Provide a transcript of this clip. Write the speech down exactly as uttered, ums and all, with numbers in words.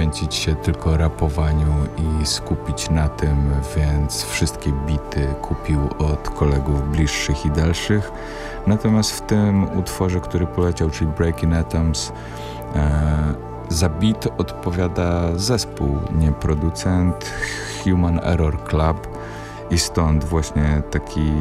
poświęcić się tylko rapowaniu i skupić na tym, więc wszystkie bity kupił od kolegów bliższych i dalszych. Natomiast w tym utworze, który poleciał, czyli Breaking Atoms, e, za beat odpowiada zespół, nie producent, Human Error Club, i stąd właśnie taki